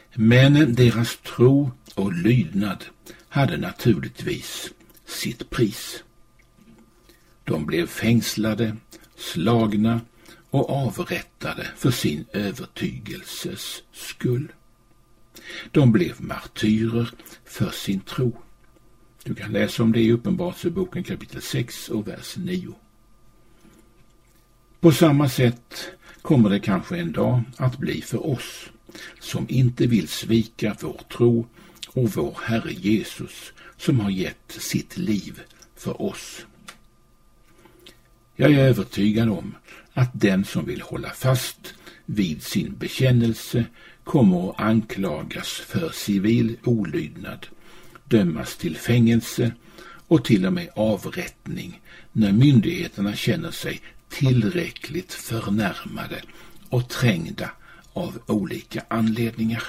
Men deras tro och lydnad hade naturligtvis sitt pris. De blev fängslade, slagna och avrättade för sin övertygelses skull. De blev martyrer för sin tro. Du kan läsa om det i Uppenbarelseboken kapitel 6 och vers 9. På samma sätt kommer det kanske en dag att bli för oss som inte vill svika vår tro och vår Herre Jesus som har gett sitt liv för oss. Jag är övertygad om att den som vill hålla fast vid sin bekännelse kommer att anklagas för civil olydnad, dömas till fängelse och till och med avrättning när myndigheterna känner sig tillräckligt förnärmade och trängda av olika anledningar.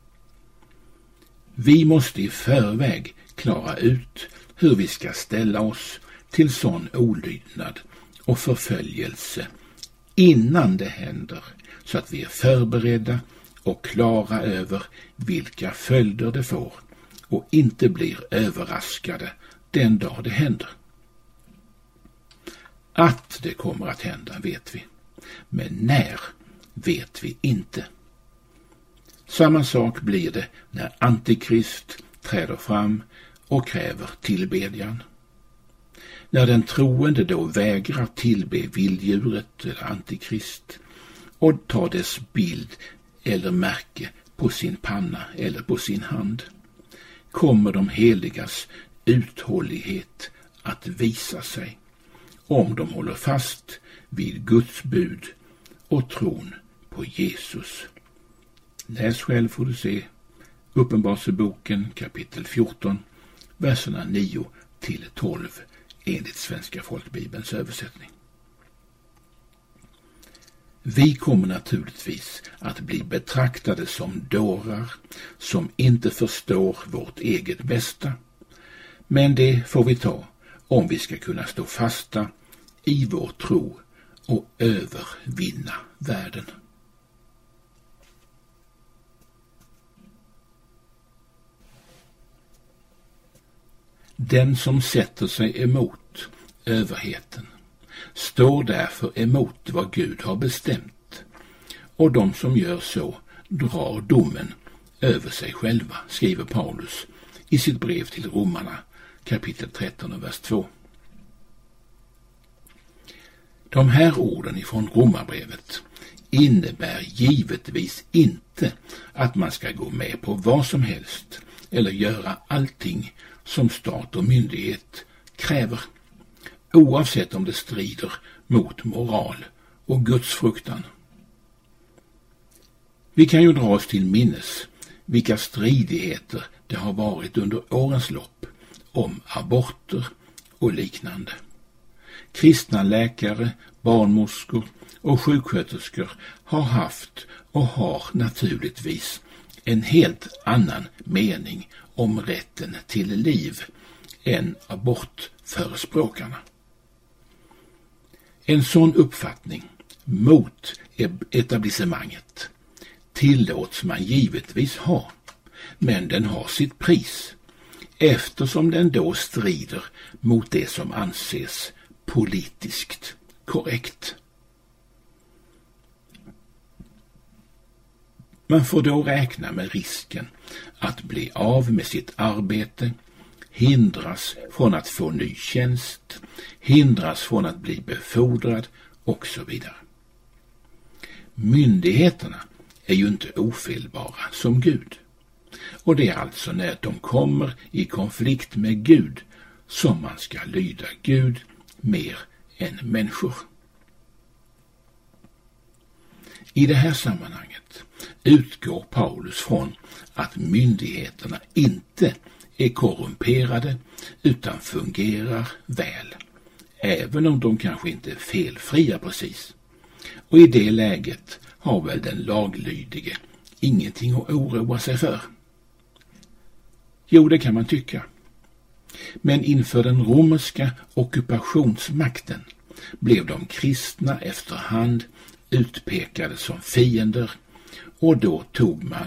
Vi måste i förväg klara ut hur vi ska ställa oss till sån olydnad och förföljelse innan det händer, så att vi är förberedda och klara över vilka följder det får och inte blir överraskade den dag det händer. Att det kommer att hända vet vi, men när vet vi inte. Samma sak blir det när Antikrist träder fram och kräver tillbedjan. När den troende då vägrar tillbe vilddjuret eller Antikrist och tar dess bild eller märke på sin panna eller på sin hand, kommer de heligas uthållighet att visa sig, om de håller fast vid Guds bud och tron på Jesus. Läs själv får du se Uppenbarelseboken kapitel 14, verserna 9 till 12 enligt Svenska folkbibelns översättning. Vi kommer naturligtvis att bli betraktade som dårar som inte förstår vårt eget bästa, men det får vi ta om vi ska kunna stå fasta i vår tro och övervinna världen. Den som sätter sig emot överheten står därför emot vad Gud har bestämt, och de som gör så drar domen över sig själva, skriver Paulus i sitt brev till romarna kapitel 13 och vers 2. De här orden ifrån romarbrevet innebär givetvis inte att man ska gå med på vad som helst eller göra allting som stat och myndighet kräver, oavsett om det strider mot moral och Guds fruktan. Vi kan ju dra oss till minnes vilka stridigheter det har varit under årens lopp om aborter och liknande. Kristna läkare, barnmorskor och sjuksköterskor har haft och har naturligtvis en helt annan mening om rätten till liv än abortförespråkarna. En sån uppfattning mot etablissemanget tillåts man givetvis ha, men den har sitt pris, eftersom den då strider mot det som anses politiskt korrekt. Man får då räkna med risken att bli av med sitt arbete, hindras från att få ny tjänst, hindras från att bli befordrad och så vidare. Myndigheterna är ju inte ofelbara som Gud, och det är alltså när de kommer i konflikt med Gud som man ska lyda Gud mer än människor. I det här sammanhanget utgår Paulus från att myndigheterna inte är korrumperade utan fungerar väl, även om de kanske inte är felfria precis. Och i det läget har väl den laglydige ingenting att oroa sig för. Jo, det kan man tycka. Men inför den romerska ockupationsmakten blev de kristna efterhand utpekade som fiender, och då tog man